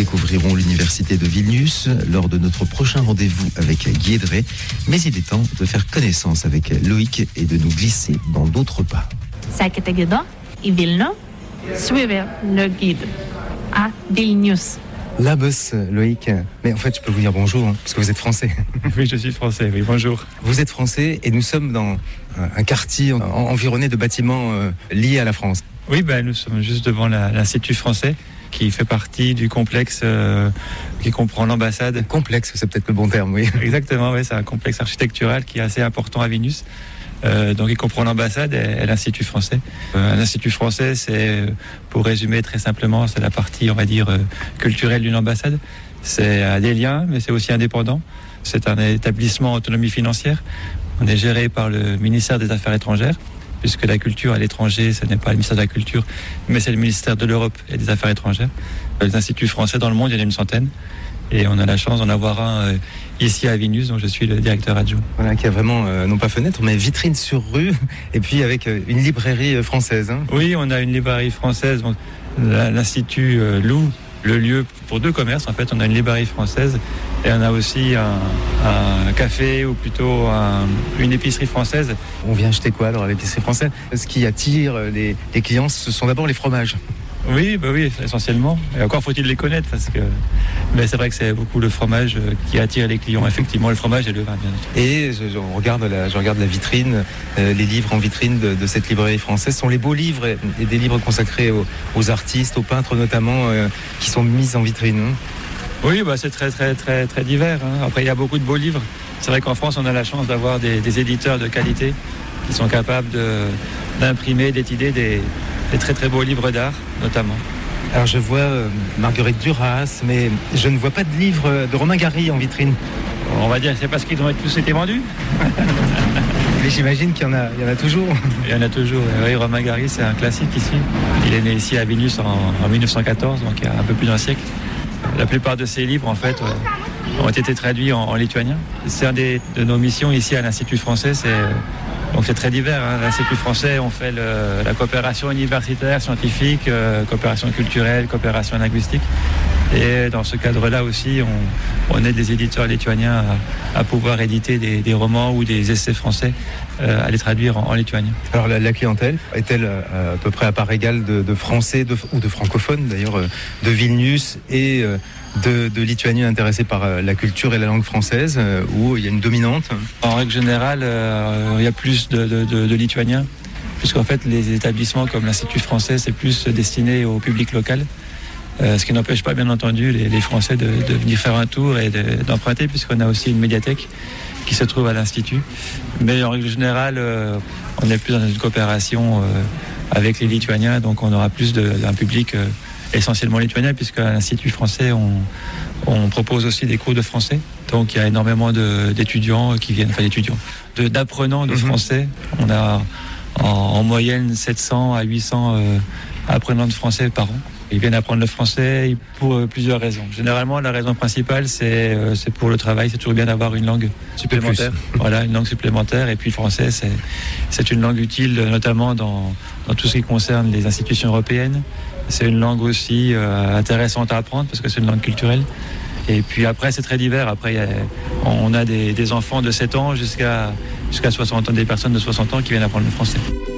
découvrirons l'université de Vilnius lors de notre prochain rendez-vous avec Guy Edré. Mais il est temps de faire connaissance avec Loïc et de nous glisser dans d'autres pas. Sekite gido į Vilnių, suivez le guide à Vilnius. Labos, Loïc. Mais en fait, je peux vous dire bonjour, parce que vous êtes français. Oui, je suis français, oui, bonjour. Vous êtes français et nous sommes dans un quartier environné de bâtiments liés à la France. Oui, nous sommes juste devant l'Institut français, qui fait partie du complexe qui comprend l'ambassade. Complexe, c'est peut-être le bon terme, oui. Exactement, oui, c'est un complexe architectural qui est assez important à Vilnius. Donc il comprend l'ambassade et l'Institut français. L'Institut français, c'est, pour résumer très simplement, c'est la partie, on va dire, culturelle d'une ambassade. C'est des liens, mais c'est aussi indépendant. C'est un établissement autonomie financière. On est géré par le ministère des Affaires étrangères, puisque la culture à l'étranger, ce n'est pas le ministère de la Culture, mais c'est le ministère de l'Europe et des Affaires étrangères. Les instituts français dans le monde, il y en a une centaine. Et on a la chance d'en avoir un ici à Vilnius, dont je suis le directeur adjoint. Voilà, qui a vraiment, non pas fenêtre, mais vitrine sur rue, et puis avec une librairie française. Oui, on a une librairie française. Donc, l'Institut loue le lieu pour deux commerces. En fait, on a une librairie française et on a aussi un café, ou plutôt une épicerie française. On vient acheter quoi alors à l'épicerie française? Ce qui attire les clients, ce sont d'abord les fromages. Oui, essentiellement. Et encore faut-il les connaître, mais c'est vrai que c'est beaucoup le fromage qui attire les clients. Effectivement, le fromage et le vin, bien sûr. Et je regarde la vitrine, les livres en vitrine de cette librairie française. Ce sont les beaux livres et des livres consacrés aux artistes, aux peintres notamment, qui sont mis en vitrine. Oui, c'est très, très, très, très divers. Après, il y a beaucoup de beaux livres. C'est vrai qu'en France, on a la chance d'avoir des éditeurs de qualité qui sont capables d'imprimer, d'étudier des très très beaux livres d'art, notamment. Alors je vois Marguerite Duras, mais je ne vois pas de livre de Romain Gary en vitrine. On va dire que c'est parce qu'ils ont tous été vendus. Mais j'imagine qu'il y en a toujours. Il y en a toujours. Oui, Romain Gary, c'est un classique ici. Il est né ici à Vilnius en 1914, donc il y a un peu plus d'un siècle. La plupart de ses livres, en fait, ont été traduits en lituanien. C'est une de nos missions ici à l'Institut français. Donc c'est très divers. L'Institut français, on fait la coopération universitaire, scientifique, coopération culturelle, coopération linguistique. Et dans ce cadre-là aussi, on aide les éditeurs lituaniens à pouvoir éditer des romans ou des essais français, à les traduire en lituanien. Alors la clientèle est-elle à peu près à part égale de Français ou de francophones d'ailleurs, de Vilnius et de Lituaniens intéressés par la culture et la langue française, où il y a une dominante? En règle générale, il y a plus de Lituaniens, puisqu'en fait les établissements comme l'Institut français, c'est plus destiné au public local. Ce qui n'empêche pas, bien entendu, les Français de venir faire un tour et d'emprunter, puisqu'on a aussi une médiathèque qui se trouve à l'Institut. Mais en règle générale, on est plus dans une coopération avec les Lituaniens, donc on aura plus d'un public essentiellement lituanien, puisqu'à l'Institut français, on propose aussi des cours de français. Donc il y a énormément d'étudiants qui viennent, d'apprenants de français. On a en moyenne 700 à 800 apprenants de français par an. Ils viennent apprendre le français pour plusieurs raisons. Généralement, la raison principale, c'est pour le travail. C'est toujours bien d'avoir une langue supplémentaire. Voilà, une langue supplémentaire. Et puis le français, c'est une langue utile, notamment dans tout ce qui concerne les institutions européennes. C'est une langue aussi intéressante à apprendre parce que c'est une langue culturelle. Et puis après, c'est très divers. Après, on a des enfants de 7 ans jusqu'à 60 ans, des personnes de 60 ans qui viennent apprendre le français.